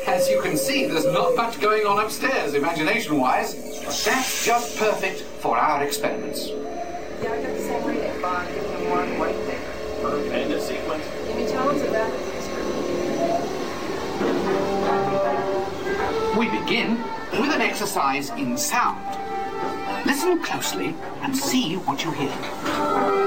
As you can see, there's not much going on upstairs, imagination-wise. But that's just perfect for our experiments. Yeah, I got the same reading. Fine, give him one white paper. And a sequence. Jimmy, tell us about the experiment. We begin with an exercise in sound. Listen closely and see what you hear.